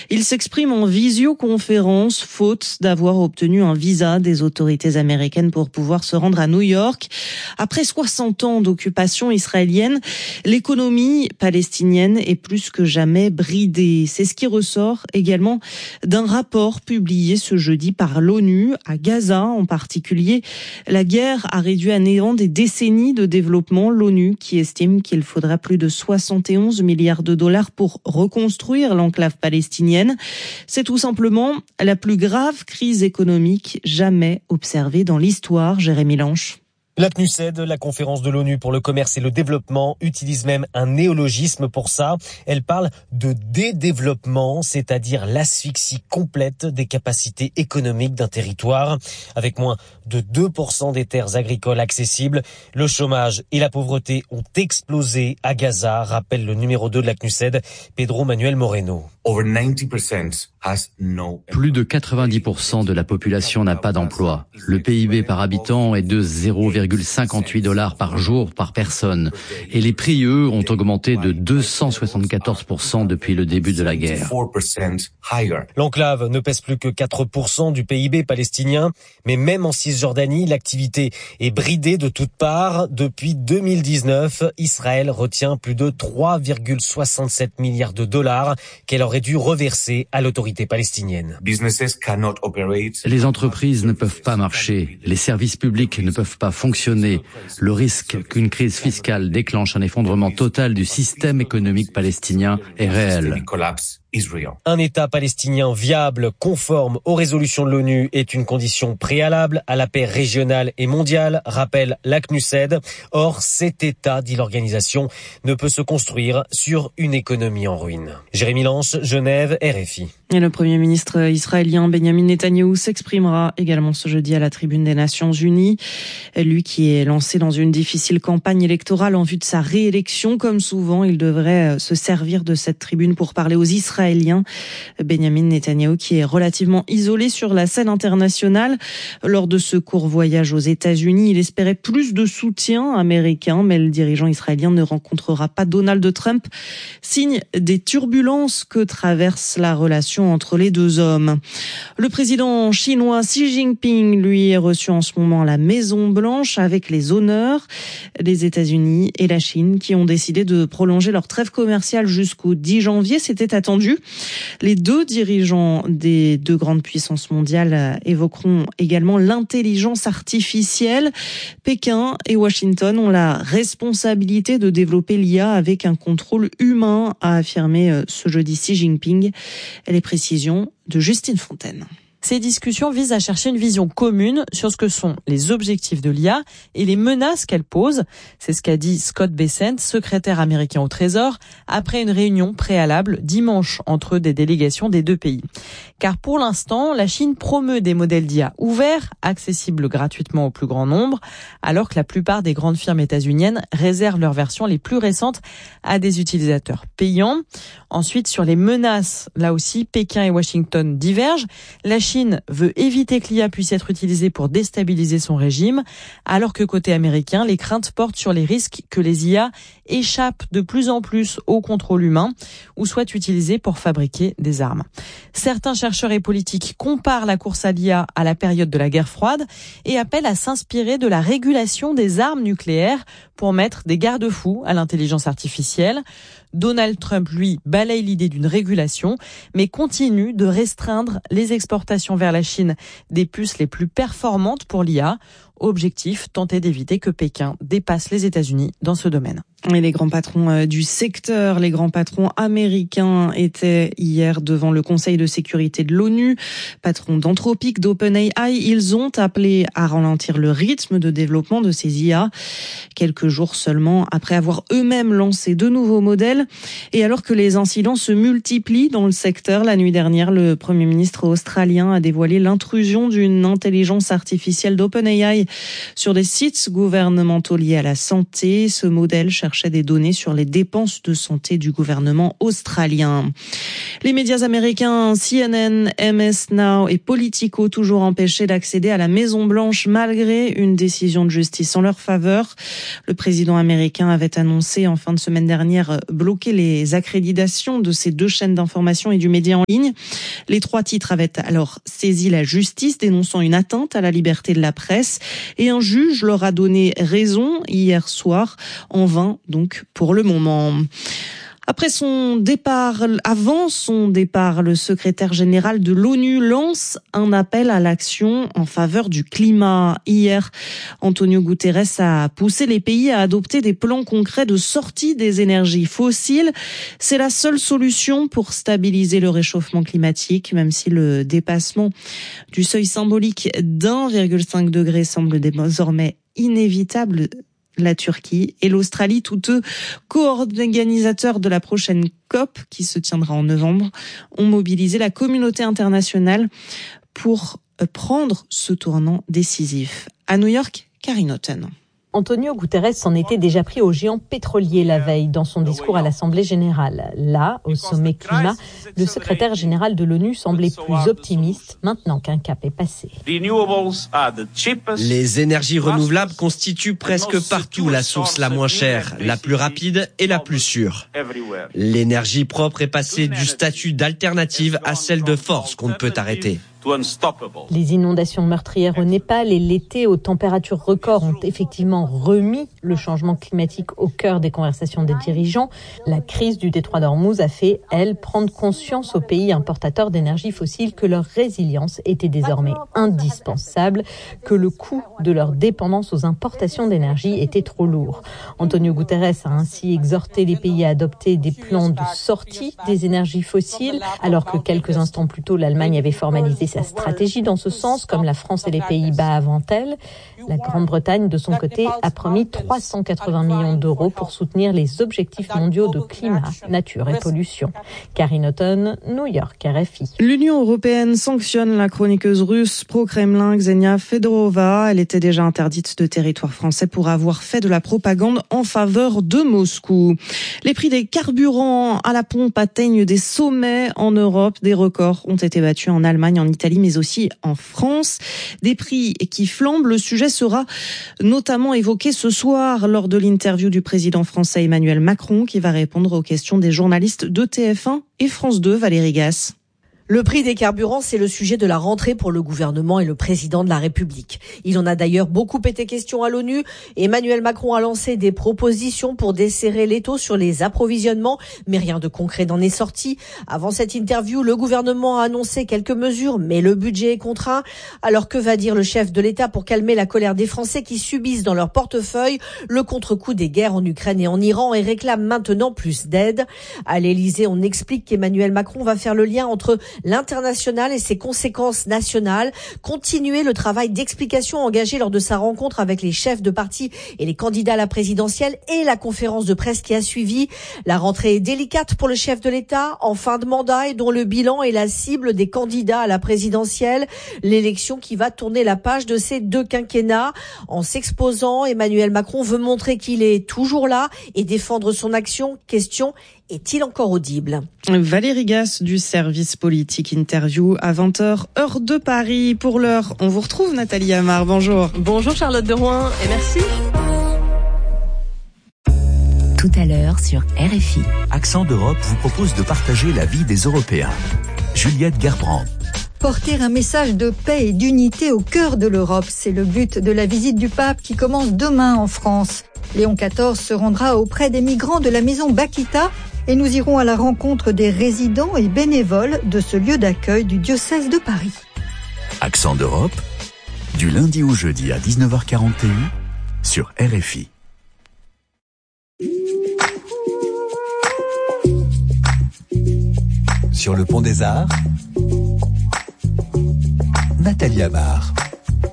Il s'exprime en visioconférence, faute d'avoir obtenu un visa des autorités américaines pour pouvoir se rendre à New York. Après 60 ans d'occupation israélienne, l'économie palestinienne est plus que jamais bridée. C'est ce qui ressort également d'un rapport publié ce jeudi par l'ONU à Gaza en particulier. La guerre a réduit à néant des décennies de développement. L'ONU qui estime qu'il faudra plus de 71 milliards de dollars pour reconstruire l'enclave palestinienne. C'est tout simplement la plus grave crise économique jamais observée dans l'histoire. Jérémy Lanche. La CNUSED, la conférence de l'ONU pour le commerce et le développement, utilise même un néologisme pour ça. Elle parle de dédéveloppement, c'est-à-dire l'asphyxie complète des capacités économiques d'un territoire. Avec moins de 2% des terres agricoles accessibles, le chômage et la pauvreté ont explosé à Gaza, rappelle le numéro 2 de la CNUSED, Pedro Manuel Moreno. Plus de 90% de la population n'a pas d'emploi. Le PIB par habitant est de 0,58 $ par jour par personne. Et les prix, eux, ont augmenté de 274% depuis le début de la guerre. L'enclave ne pèse plus que 4% du PIB palestinien, mais même en Cisjordanie, l'activité est bridée de toutes parts. Depuis 2019, Israël retient plus de 3,67 milliards de dollars qu'elle aurait dû reverser à l'autorité palestinienne. Les entreprises ne peuvent pas marcher, les services publics ne peuvent pas fonctionner. Le risque qu'une crise fiscale déclenche un effondrement total du système économique palestinien est réel. Un État palestinien viable, conforme aux résolutions de l'ONU, est une condition préalable à la paix régionale et mondiale, rappelle la CNUSED. Or, cet État, dit l'organisation, ne peut se construire sur une économie en ruine. Jérémy Lanche, Genève, RFI. Et le Premier ministre israélien Benjamin Netanyahou s'exprimera également ce jeudi à la tribune des Nations Unies. Lui qui est lancé dans une difficile campagne électorale en vue de sa réélection, comme souvent, il devrait se servir de cette tribune pour parler aux Israéliens. Benjamin Netanyahou qui est relativement isolé sur la scène internationale. Lors de ce court voyage aux États-Unis, il espérait plus de soutien américain, mais le dirigeant israélien ne rencontrera pas Donald Trump, signe des turbulences que traverse la relation entre les deux hommes. Le président chinois Xi Jinping, lui, est reçu en ce moment à la Maison-Blanche avec les honneurs. Les États-Unis et la Chine qui ont décidé de prolonger leur trêve commerciale jusqu'au 10 janvier, c'était attendu. Les deux dirigeants des deux grandes puissances mondiales évoqueront également l'intelligence artificielle. Pékin et Washington ont la responsabilité de développer l'IA avec un contrôle humain, a affirmé ce jeudi Xi Jinping. Les précisions de Justine Fontaine. Ces discussions visent à chercher une vision commune sur ce que sont les objectifs de l'IA et les menaces qu'elle pose. C'est ce qu'a dit Scott Bessent, secrétaire américain au Trésor, après une réunion préalable dimanche entre des délégations des deux pays. Car pour l'instant, la Chine promeut des modèles d'IA ouverts, accessibles gratuitement au plus grand nombre, alors que la plupart des grandes firmes états-uniennes réservent leurs versions les plus récentes à des utilisateurs payants. Ensuite, sur les menaces, là aussi, Pékin et Washington divergent. La Chine veut éviter que l'IA puisse être utilisée pour déstabiliser son régime, alors que côté américain, les craintes portent sur les risques que les IA échappent de plus en plus au contrôle humain ou soient utilisées pour fabriquer des armes. Certains chercheurs et politiques comparent la course à l'IA à la période de la guerre froide et appellent à s'inspirer de la régulation des armes nucléaires pour mettre des garde-fous à l'intelligence artificielle. Donald Trump, lui, balaye l'idée d'une régulation, mais continue de restreindre les exportations vers la Chine des puces les plus performantes pour l'IA. Objectif, tenter d'éviter que Pékin dépasse les États-Unis dans ce domaine. Et les grands patrons du secteur, les grands patrons américains étaient hier devant le Conseil de sécurité de l'ONU. Patrons d'Anthropic, d'OpenAI, ils ont appelé à ralentir le rythme de développement de ces IA. Quelques jours seulement après avoir eux-mêmes lancé de nouveaux modèles. Et alors que les incidents se multiplient dans le secteur, la nuit dernière, le Premier ministre australien a dévoilé l'intrusion d'une intelligence artificielle d'OpenAI sur des sites gouvernementaux liés à la santé. Ce modèle cherchait des données sur les dépenses de santé du gouvernement australien. Les médias américains CNN, MS Now et Politico toujours empêchés d'accéder à la Maison-Blanche malgré une décision de justice en leur faveur. Le président américain avait annoncé en fin de semaine dernière bloquer les accréditations de ces deux chaînes d'information et du média en ligne. Les trois titres avaient alors saisi la justice dénonçant une atteinte à la liberté de la presse et un juge leur a donné raison hier soir, en vain donc pour le moment. Avant son départ, le secrétaire général de l'ONU lance un appel à l'action en faveur du climat. Hier, Antonio Guterres a poussé les pays à adopter des plans concrets de sortie des énergies fossiles. C'est la seule solution pour stabiliser le réchauffement climatique, même si le dépassement du seuil symbolique d'1,5 degré semble désormais inévitable. La Turquie et l'Australie, tous deux co-organisateurs de la prochaine COP qui se tiendra en novembre, ont mobilisé la communauté internationale pour prendre ce tournant décisif. À New York, Karine Houghton. Antonio Guterres s'en était déjà pris aux géants pétroliers la veille dans son discours à l'Assemblée générale. Là, au sommet climat, le secrétaire général de l'ONU semblait plus optimiste maintenant qu'un cap est passé. Les énergies renouvelables constituent presque partout la source la moins chère, la plus rapide et la plus sûre. L'énergie propre est passée du statut d'alternative à celle de force qu'on ne peut arrêter. Les inondations meurtrières au Népal et l'été aux températures records ont effectivement remis le changement climatique au cœur des conversations des dirigeants. La crise du détroit d'Ormuz a fait, elle, prendre conscience aux pays importateurs d'énergie fossile que leur résilience était désormais indispensable, que le coût de leur dépendance aux importations d'énergie était trop lourd. Antonio Guterres a ainsi exhorté les pays à adopter des plans de sortie des énergies fossiles, alors que quelques instants plus tôt, l'Allemagne avait formalisé sa stratégie dans ce sens, comme la France et les Pays-Bas avant elle. La Grande-Bretagne, de son côté, a promis 380 millions d'euros pour soutenir les objectifs mondiaux de climat, nature et pollution. Karine Houghton, New York, RFI. L'Union européenne sanctionne la chroniqueuse russe pro-Kremlin Ksenia Fedorova. Elle était déjà interdite de territoire français pour avoir fait de la propagande en faveur de Moscou. Les prix des carburants à la pompe atteignent des sommets en Europe. Des records ont été battus en Allemagne, en Italie, mais aussi en France. Des prix qui flambent. Le sujet sera notamment évoqué ce soir lors de l'interview du président français Emmanuel Macron qui va répondre aux questions des journalistes de TF1 et France 2. Valérie Gasse. Le prix des carburants, c'est le sujet de la rentrée pour le gouvernement et le président de la République. Il en a d'ailleurs beaucoup été question à l'ONU. Emmanuel Macron a lancé des propositions pour desserrer l'étau sur les approvisionnements, mais rien de concret n'en est sorti. Avant cette interview, le gouvernement a annoncé quelques mesures, mais le budget est contraint. Alors que va dire le chef de l'État pour calmer la colère des Français qui subissent dans leur portefeuille le contre-coup des guerres en Ukraine et en Iran et réclament maintenant plus d'aide? À l'Élysée, on explique qu'Emmanuel Macron va faire le lien entre l'international et ses conséquences nationales, continuer le travail d'explication engagé lors de sa rencontre avec les chefs de parti et les candidats à la présidentielle et la conférence de presse qui a suivi. La rentrée est délicate pour le chef de l'État, en fin de mandat et dont le bilan est la cible des candidats à la présidentielle. L'élection qui va tourner la page de ces deux quinquennats. En s'exposant, Emmanuel Macron veut montrer qu'il est toujours là et défendre son action. Question: est-il encore audible? Valérie Gasse du service politique, interview à 20h, heure de Paris. Pour l'heure, on vous retrouve Nathalie Amar. Bonjour. Bonjour Charlotte de Rouen et merci. Tout à l'heure sur RFI. Accent d'Europe vous propose de partager la vie des Européens. Juliette Gerbrand. Porter un message de paix et d'unité au cœur de l'Europe, c'est le but de la visite du pape qui commence demain en France. Léon XIV se rendra auprès des migrants de la maison Bakita et nous irons à la rencontre des résidents et bénévoles de ce lieu d'accueil du diocèse de Paris. Accent d'Europe, du lundi au jeudi à 19h41 sur RFI. Sur le pont des Arts, Nathalie Amar.